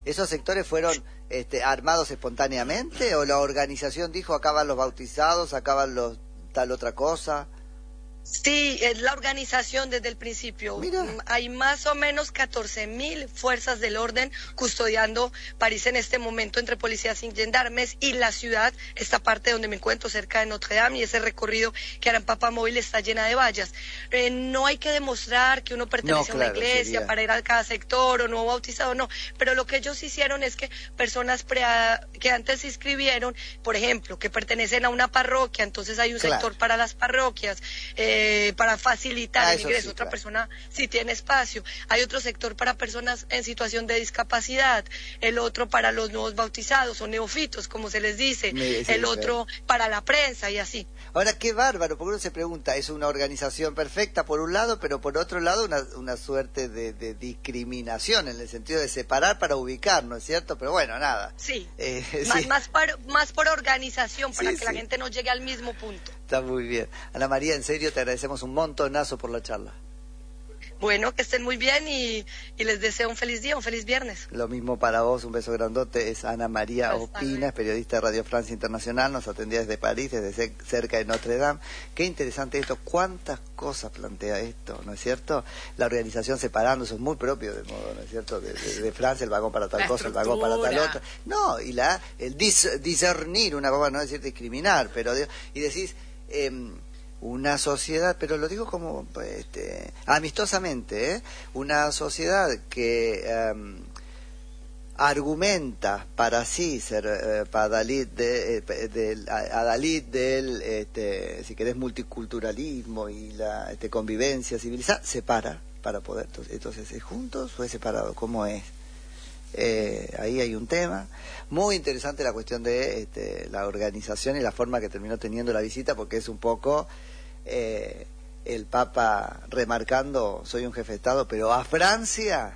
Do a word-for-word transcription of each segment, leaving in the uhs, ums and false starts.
¿Esos sectores fueron este, armados espontáneamente o la organización dijo acá van los bautizados, acá van los tal otra cosa? Sí, es la organización desde el principio. Mira. Hay más o menos catorce mil fuerzas del orden custodiando París en este momento entre policías y gendarmes y la ciudad, esta parte donde me encuentro cerca de Notre Dame y ese recorrido que hará en Papamóvil está llena de vallas. Eh, no hay que demostrar que uno pertenece No, a una claro, iglesia sería... para ir a cada sector o no bautizado, no. Pero lo que ellos hicieron es que personas pre que antes se inscribieron, por ejemplo, que pertenecen a una parroquia, entonces hay un Claro. sector para las parroquias, eh, para facilitar Ah, el ingreso, sí, otra claro. persona si tiene espacio, hay otro sector para personas en situación de discapacidad, el otro para los nuevos bautizados o neofitos, como se les dice, Me- sí, el otro claro. para la prensa y así. Ahora, qué bárbaro, porque uno se pregunta, es una organización perfecta por un lado, pero por otro lado una, una suerte de, de discriminación, en el sentido de separar para ubicar, ¿no es cierto? Pero bueno, nada. Sí, Eh, más, sí. más, por, más por organización, para Sí, que la sí. gente no llegue al mismo punto. Está muy bien. Ana María, en serio, te agradecemos un montonazo por la charla. Bueno, que estén muy bien y, y les deseo un feliz día, un feliz viernes. Lo mismo para vos, un beso grandote. Es Ana María Hasta Opina, luego. es periodista de Radio Francia Internacional, nos atendía desde París, desde ce- cerca de Notre Dame. Qué interesante esto, cuántas cosas plantea esto, ¿no es cierto? La organización separándose es muy propio de modo, ¿no es cierto? De, de, de Francia, el vagón para tal La cosa, el vagón para tal estructura. otra. No, y la el dis, discernir, una cosa, no decir discriminar, pero de- y decís... Eh, una sociedad, pero lo digo como este, amistosamente, ¿eh? Una sociedad que um, argumenta para sí ser eh, Adalid de, eh, del, Adalid del, este, si querés, multiculturalismo y la este, convivencia civilizada, separa para poder. Entonces, ¿es juntos o es separado? ¿Cómo es? Eh, ahí hay un tema muy interesante, la cuestión de este, la organización y la forma que terminó teniendo la visita, porque es un poco eh, el Papa remarcando, soy un jefe de Estado, pero a Francia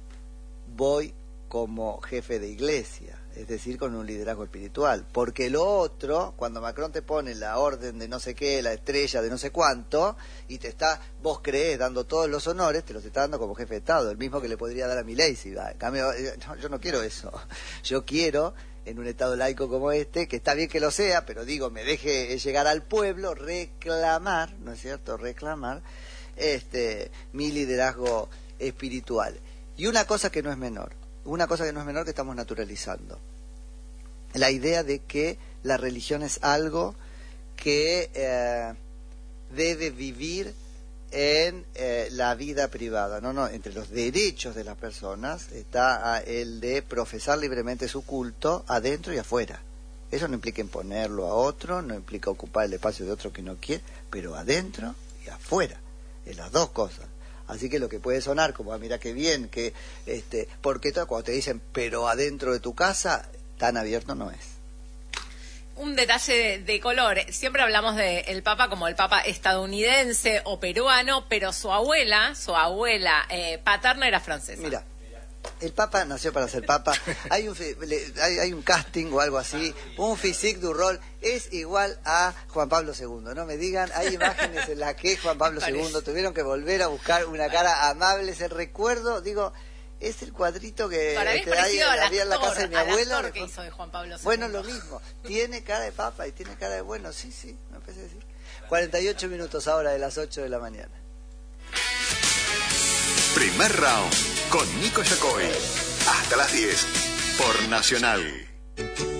voy como jefe de iglesia, es decir, con un liderazgo espiritual, porque lo otro, cuando Macron te pone la orden de no sé qué, la estrella de no sé cuánto, y te está, vos creés, dando todos los honores, te los está dando como jefe de Estado, el mismo que le podría dar a Milei, si va. En cambio, no, yo no quiero eso, yo quiero, en un Estado laico como este, que está bien que lo sea, pero digo, me deje llegar al pueblo, reclamar, ¿no es cierto?, reclamar este mi liderazgo espiritual. Y una cosa que no es menor, una cosa que no es menor que estamos naturalizando, la idea de que la religión es algo que eh, debe vivir en eh, la vida privada. No, no, entre los derechos de las personas está ah, el de profesar libremente su culto adentro y afuera. Eso no implica imponerlo a otro, no implica ocupar el espacio de otro que no quiere, pero adentro y afuera, en las dos cosas. Así que lo que puede sonar como, ah, mira qué bien, que este, porque todo, cuando te dicen, pero adentro de tu casa, tan abierto no es. Un detalle de, de color. Siempre hablamos de el Papa como el Papa estadounidense o peruano, pero su abuela, su abuela eh, paterna era francesa. Mira, el Papa nació para ser Papa. Hay un, le, hay, hay un casting o algo así, un physique du rol, es igual a Juan Pablo segundo. No me digan, hay imágenes en las que Juan Pablo segundo tuvieron que volver a buscar una cara amable. Es el recuerdo, digo, es el cuadrito que Para mí es este, parecido hay, al había en la actor, casa de mi al abuela. actor que hizo de Juan Pablo segundo. Bueno, lo mismo. Tiene cara de Papa y tiene cara de bueno. Sí, sí, me parece decir. cuarenta y ocho minutos ahora de las ocho de la mañana. Primer round con Nico Yacoy. Hasta las diez por Nacional.